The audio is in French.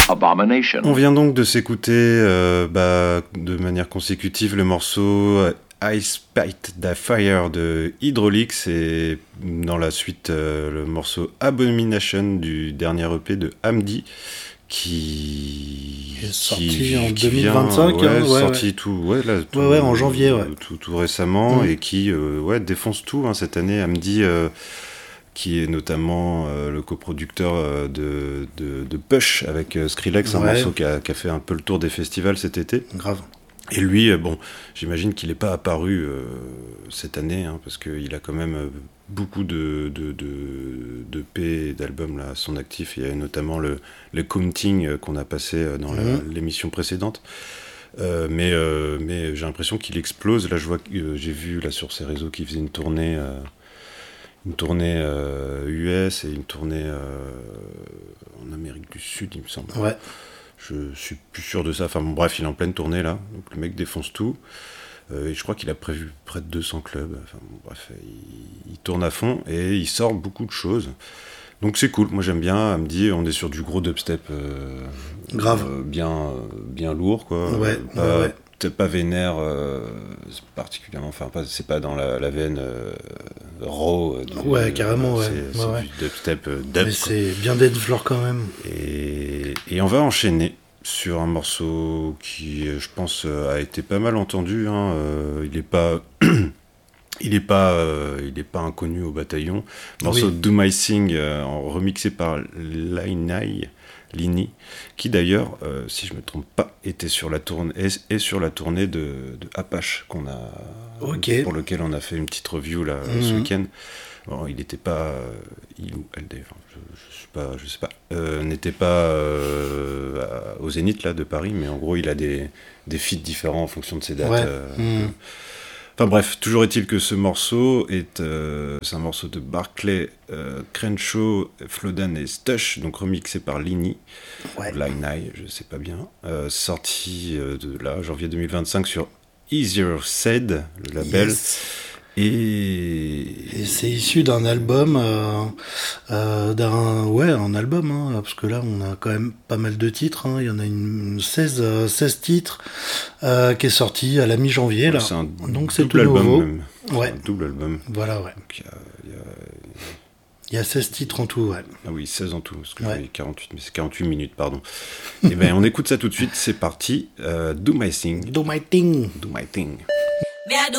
abomination. On vient donc de s'écouter de manière consécutive le morceau I Spite the Fire de Hydraulics et dans la suite le morceau Abomination du dernier EP de Hamdi qui est sorti en 2025, sorti en janvier, tout récemment et qui défonce tout cette année. Hamdi qui est notamment le coproducteur de Push avec Skrillex, un morceau qui a fait un peu le tour des festivals cet été. Grave. Et lui, j'imagine qu'il n'est pas apparu cette année, parce qu'il a quand même beaucoup de P et d'albums là, à son actif. Il y a notamment le Counting qu'on a passé dans l'émission précédente. Mais j'ai l'impression qu'il explose. Là, j'ai vu là, sur ses réseaux qu'il faisait une tournée US et une tournée en Amérique du Sud, il me semble. Ouais. Je suis plus sûr de ça. Enfin bon, bref, il est en pleine tournée là. Donc le mec défonce tout. Et je crois qu'il a prévu près de 200 clubs. Enfin bon, bref, il tourne à fond et il sort beaucoup de choses. Donc c'est cool. Moi j'aime bien. Elle me dit, on est sur du gros dubstep. Grave. Bien lourd quoi. Ouais. Pas vénère particulièrement. Enfin c'est pas dans la veine raw. Carrément. C'est du dubstep mais c'est bien dead floor quand même. Et on va enchaîner sur un morceau qui, je pense, a été pas mal entendu. Il est pas inconnu au bataillon. Morceau de Do My Thing, remixé par Lini, qui d'ailleurs, si je me trompe pas, était sur la tournée de Apache pour lequel on a fait une petite review là ce week-end. Bon, il n'était pas, je sais pas, n'était pas au Zénith là de Paris, mais en gros il a des feats différents en fonction de ses dates. Enfin bref, toujours est-il que ce morceau c'est un morceau de Barclay, Crenshaw, Flodan et Stush, donc remixé par Lini, Lini, je sais pas bien, sorti de là, janvier 2025 sur Easier Said, le label. Yes. Et c'est issu d'un album, un album, parce que là on a quand même pas mal de titres, il y en a 16 titres qui est sorti à la mi-janvier là. Donc c'est tout nouveau. Même. Ouais. C'est un double album. Voilà, ouais. Donc, il y a 16 titres en tout, ouais. Ah oui, 16 en tout, parce que j'ai 48, mais c'est 48 minutes, pardon. Et bien on écoute ça tout de suite, c'est parti. Do My Thing. Do My Thing. Do My Thing.